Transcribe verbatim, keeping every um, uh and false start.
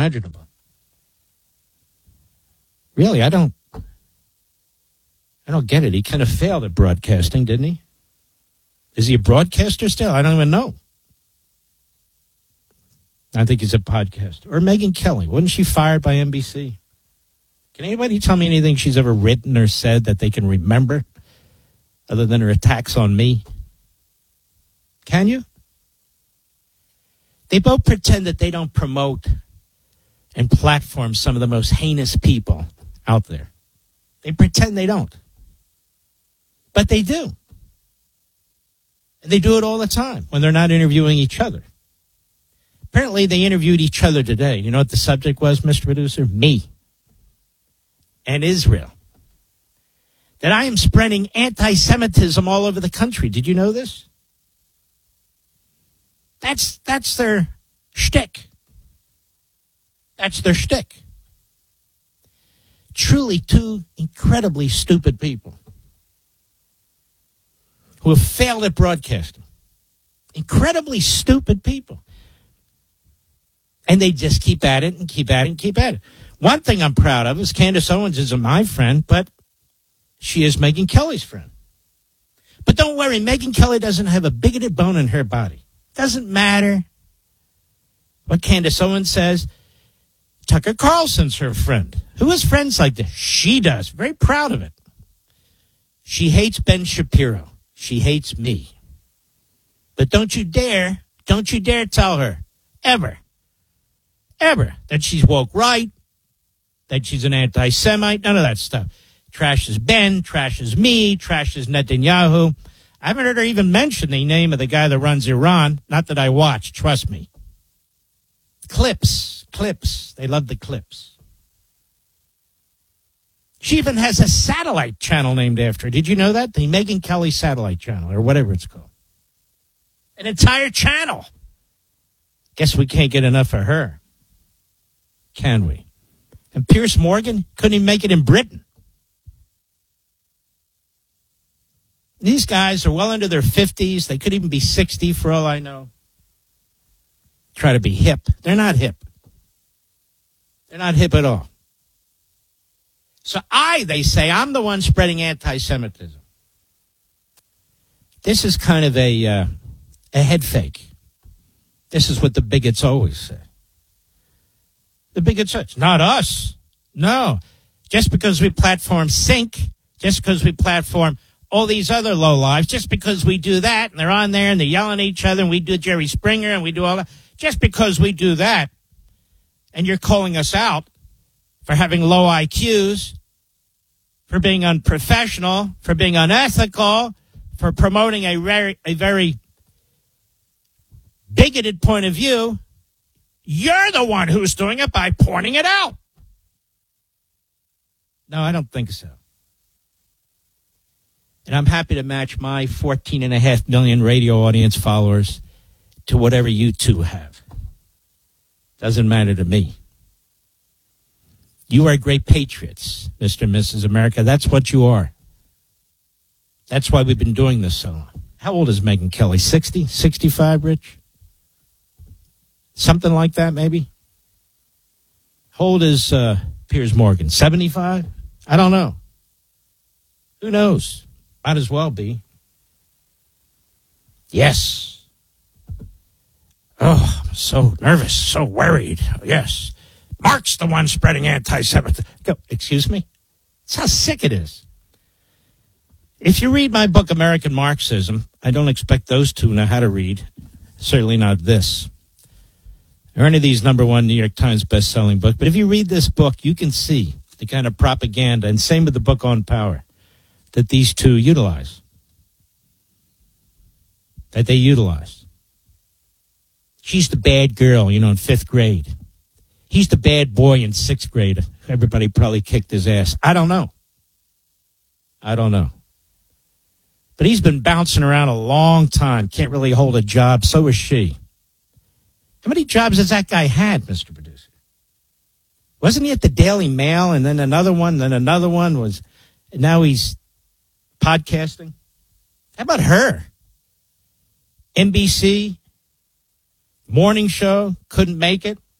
imaginable. Really, I don't, I don't get it. He kind of failed at broadcasting, didn't he? Is he a broadcaster still? I don't even know. I think he's a podcaster. Or Megyn Kelly. Wasn't she fired by N B C? Can anybody tell me anything she's ever written or said that they can remember other than her attacks on me? Can you? They both pretend that they don't promote and platform some of the most heinous people out there. They pretend they don't. But they do. And they do it all the time when they're not interviewing each other. Apparently, they interviewed each other today. You know what the subject was, Mister Producer? Me. And Israel. That I am spreading anti-Semitism all over the country. Did you know this? That's that's their shtick. That's their shtick. Truly two incredibly stupid people who have failed at broadcasting. Incredibly stupid people. And they just keep at it and keep at it and keep at it. One thing I'm proud of is Candace Owens isn't my friend, but she is Megyn Kelly's friend. But don't worry, Megyn Kelly doesn't have a bigoted bone in her body. Doesn't matter what Candace Owens says. Tucker Carlson's her friend. Who has friends like this? She does. Very proud of it. She hates Ben Shapiro. She hates me. But don't you dare, don't you dare tell her, ever, ever, that she's woke right, that she's an anti-Semite, none of that stuff. Trashes Ben, trashes me, trashes Netanyahu. I haven't heard her even mention the name of the guy that runs Iran. Not that I watch, trust me. Clips, clips. They love the clips. She even has a satellite channel named after her. Did you know that? The Megyn Kelly satellite channel, or whatever it's called. An entire channel. Guess we can't get enough of her. Can we? And Piers Morgan couldn't even make it in Britain. These guys are well into their fifties. They could even be sixty for all I know. Try to be hip. They're not hip. They're not hip at all. So I, they say, I'm the one spreading anti-Semitism. This is kind of a, uh, a head fake. This is what the bigots always say. The bigots say, it's not us. No. Just because we platform Sync, just because we platform all these other lowlives, just because we do that, and they're on there and they're yelling at each other, and we do Jerry Springer and we do all that, just because we do that, and you're calling us out for having low I Qs, for being unprofessional, for being unethical, for promoting a very, a very bigoted point of view, you're the one who's doing it by pointing it out. No, I don't think so. And I'm happy to match my fourteen and a half million radio audience followers to whatever you two have. Doesn't matter to me. You are great patriots, Mister and Missus America. That's what you are. That's why we've been doing this so long. How old is Megyn Kelly? sixty? sixty-five, Rich? Something like that, maybe? How old is uh, Piers Morgan? seventy-five? I don't know. Who knows? Might as well be. Yes. Oh, I'm so nervous, so worried. Yes. Mark's the one spreading anti-Semitism. Go, excuse me? That's how sick it is. If you read my book, American Marxism, I don't expect those two know how to read. Certainly not this. Or any of these number one New York Times best-selling book. But if you read this book, you can see the kind of propaganda, and same with the book on power, that these two utilize. That they utilize. She's the bad girl, you know, in fifth grade. He's the bad boy in sixth grade. Everybody probably kicked his ass. I don't know. I don't know. But he's been bouncing around a long time. Can't really hold a job. So is she. How many jobs has that guy had, Mister Producer? Wasn't he at the Daily Mail and then another one, then another one was, and now he's podcasting? How about her? N B C, morning show, couldn't make it.